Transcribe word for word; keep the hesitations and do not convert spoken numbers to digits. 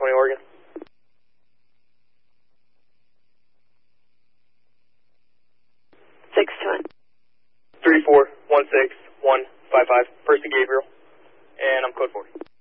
twenty Oregon. six two one. three four one six one five five, First to Gabriel, and I'm code forty.